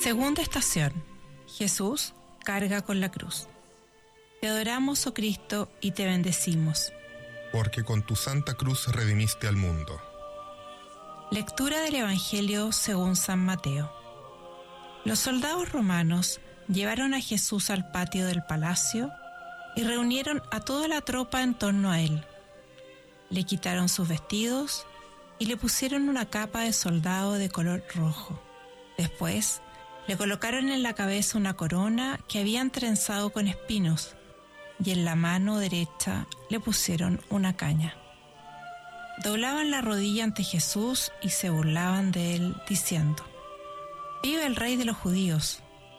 Segunda estación. Jesús carga con la cruz. Te adoramos, oh Cristo, y te bendecimos. Porque con tu santa cruz redimiste al mundo. Lectura del Evangelio según San Mateo. Los soldados romanos llevaron a Jesús al patio del palacio y reunieron a toda la tropa en torno a él. Le quitaron sus vestidos y le pusieron una capa de soldado de color rojo. Después, le colocaron en la cabeza una corona que habían trenzado con espinos y en la mano derecha le pusieron una caña. Doblaban la rodilla ante Jesús y se burlaban de él, diciendo: «¡Viva el Rey de los judíos!».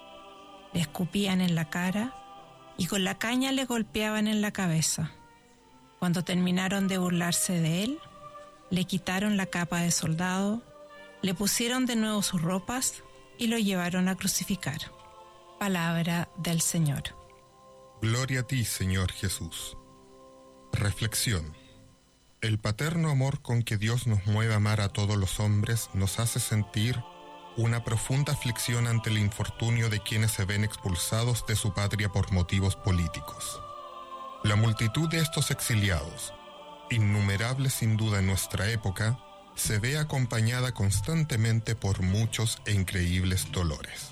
Le escupían en la cara y con la caña le golpeaban en la cabeza. Cuando terminaron de burlarse de él, le quitaron la capa de soldado, le pusieron de nuevo sus ropas y lo llevaron a crucificar. Palabra del Señor. Gloria a ti, Señor Jesús. Reflexión. El paterno amor con que Dios nos mueve a amar a todos los hombres nos hace sentir una profunda aflicción ante el infortunio de quienes se ven expulsados de su patria por motivos políticos. La multitud de estos exiliados, innumerables sin duda en nuestra época, se ve acompañada constantemente por muchos e increíbles dolores.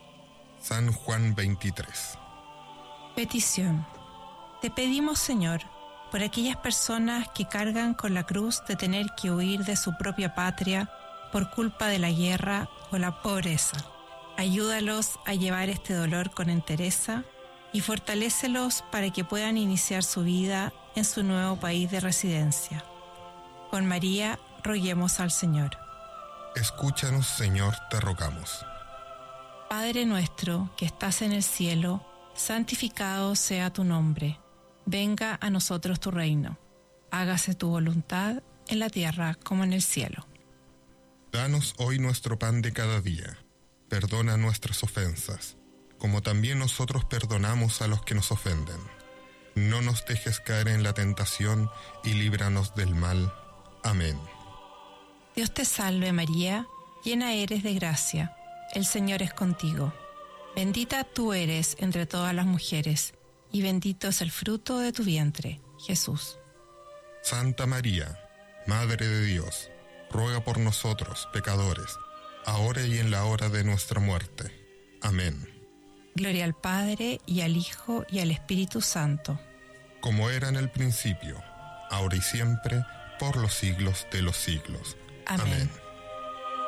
San Juan 23. Petición. Te pedimos, Señor, por aquellas personas que cargan con la cruz de tener que huir de su propia patria por culpa de la guerra o la pobreza. Ayúdalos a llevar este dolor con entereza y fortalécelos para que puedan iniciar su vida en su nuevo país de residencia. Con María, roguemos al Señor. Escúchanos, Señor, te rogamos. Padre nuestro, que estás en el cielo, santificado sea tu nombre. Venga a nosotros tu reino. Hágase tu voluntad en la tierra como en el cielo. Danos hoy nuestro pan de cada día. Perdona nuestras ofensas, como también nosotros perdonamos a los que nos ofenden. No nos dejes caer en la tentación y líbranos del mal. Amén. Dios te salve María, llena eres de gracia, el Señor es contigo. Bendita tú eres entre todas las mujeres, y bendito es el fruto de tu vientre, Jesús. Santa María, Madre de Dios, ruega por nosotros, pecadores, ahora y en la hora de nuestra muerte. Amén. Gloria al Padre, y al Hijo, y al Espíritu Santo. Como era en el principio, ahora y siempre, por los siglos de los siglos. Amén.